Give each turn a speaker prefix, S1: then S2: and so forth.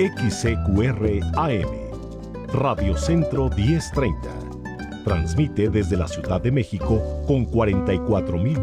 S1: XCQR AM, Radio Centro 1030. Transmite desde la Ciudad de México con 44.000